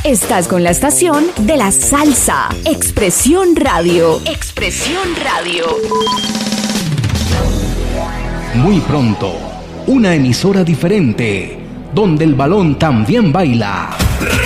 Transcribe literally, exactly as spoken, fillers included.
Estás con la estación de la salsa. Expresión Radio. Expresión Radio. Muy pronto, una emisora diferente, donde el balón también baila.